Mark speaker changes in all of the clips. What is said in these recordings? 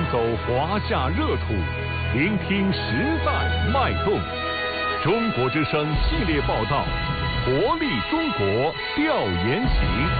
Speaker 1: 走华夏热土，聆听时代脉动。中国之声系列报道，活力中国调研行。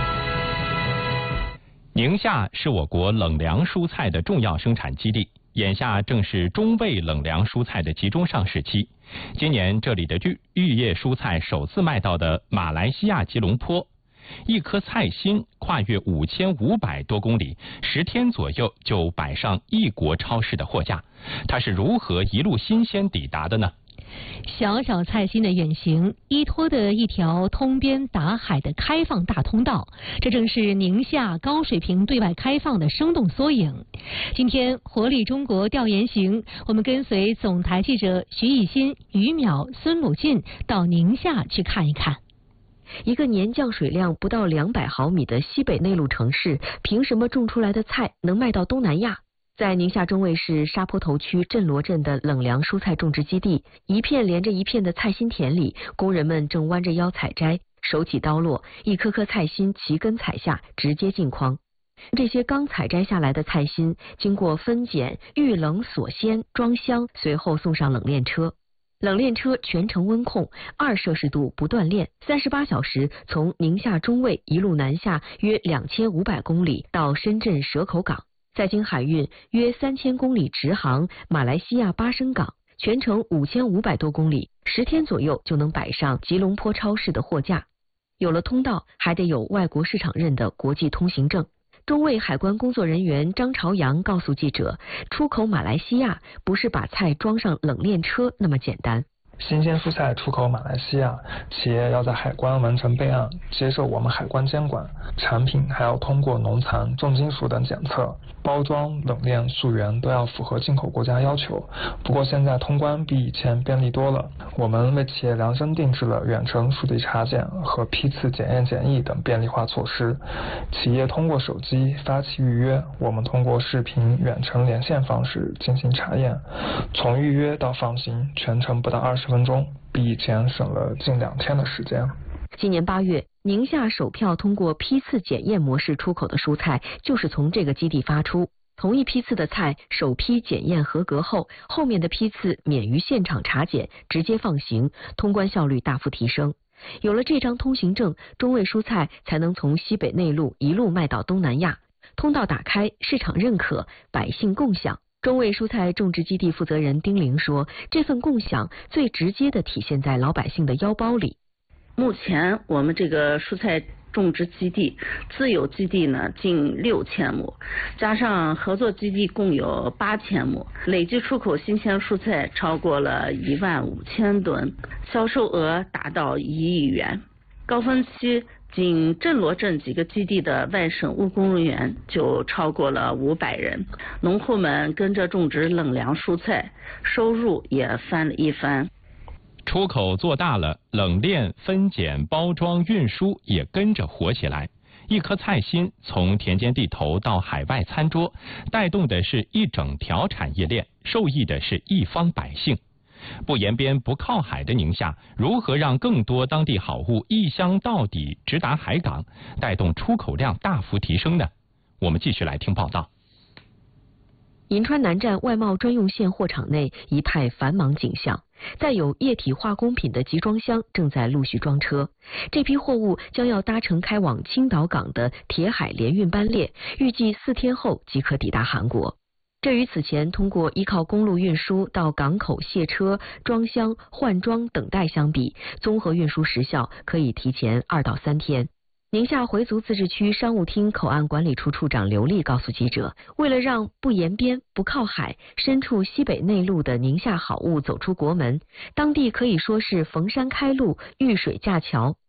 Speaker 2: 宁夏是我国冷凉蔬菜的重要生产基地，眼下正是中味冷凉蔬菜的集中上市期。今年这里的玉叶蔬菜首次卖到的马来西亚吉隆坡，一颗菜心跨越5500多公里，10天左右就摆上异国超市的货架。它是如何一路新鲜抵达的呢？
Speaker 3: 小小菜心的远行，依托的一条通边达海的开放大通道，这正是宁夏高水平对外开放的生动缩影。今天活力中国调研行，我们跟随总台记者徐艺新、于淼、孙鲁进到宁夏去看一看。
Speaker 4: 一个年降水量不到200毫米的西北内陆城市，凭什么种出来的菜能卖到东南亚？在宁夏中卫市沙坡头区镇罗镇的冷凉蔬菜种植基地，一片连着一片的菜心田里，工人们正弯着腰采摘，手起刀落，一颗颗菜心齐根采下，直接进筐。这些刚采摘下来的菜心，经过分拣、预冷锁鲜、装箱，随后送上冷链车。冷链车全程温控，2摄氏度不断链，38小时从宁夏中卫一路南下约2500公里到深圳蛇口港。再经海运约3000公里直航马来西亚巴生港，全程5500多公里，10天左右就能摆上吉隆坡超市的货架。有了通道，还得有外国市场认的国际通行证。中卫海关工作人员张朝阳告诉记者，出口马来西亚不是把菜装上冷链车那么简单。
Speaker 5: 新鲜蔬菜出口马来西亚，企业要在海关完成备案，接受我们海关监管，产品还要通过农残、重金属等检测，包装、冷链、溯源都要符合进口国家要求。不过现在通关比以前便利多了，我们为企业量身定制了远程数据查检和批次检验检疫等便利化措施。企业通过手机发起预约，我们通过视频远程连线方式进行查验，从预约到放行全程不到20分钟，比以前省了近2天的时间。
Speaker 4: 今年8月，宁夏首票通过批次检验模式出口的蔬菜就是从这个基地发出。同一批次的菜，首批检验合格后，后面的批次免于现场查检，直接放行，通关效率大幅提升。有了这张通行证，中卫蔬菜才能从西北内陆一路卖到东南亚。通道打开，市场认可，百姓共享。中卫蔬菜种植基地负责人丁玲说，这份共享最直接地体现在老百姓的腰包里。
Speaker 6: 目前我们这个蔬菜种植基地自有基地呢近6000亩，加上合作基地共有8000亩，累计出口新鲜蔬菜超过了15000吨，销售额达到1亿元。高峰期仅镇罗镇几个基地的外省务工人员就超过了500人，农户们跟着种植冷凉蔬菜，收入也翻了一番。
Speaker 2: 出口做大了，冷链、分拣、包装、运输也跟着活起来。一颗菜心从田间地头到海外餐桌，带动的是一整条产业链，受益的是一方百姓。不沿边不靠海的宁夏，如何让更多当地好物一箱到底直达海港，带动出口量大幅提升呢？我们继续来听报道。
Speaker 4: 银川南站外贸专用线货场内一派繁忙景象，载有液体化工品的集装箱正在陆续装车。这批货物将要搭乘开往青岛港的铁海联运班列，预计4天后即可抵达韩国。这与此前通过依靠公路运输到港口卸车、装箱、换装等待相比，综合运输时效可以提前2到3天。宁夏回族自治区商务厅口岸管理处处长刘丽告诉记者，为了让不沿边、不靠海、身处西北内陆的宁夏好物走出国门，当地可以说是逢山开路、遇水架桥。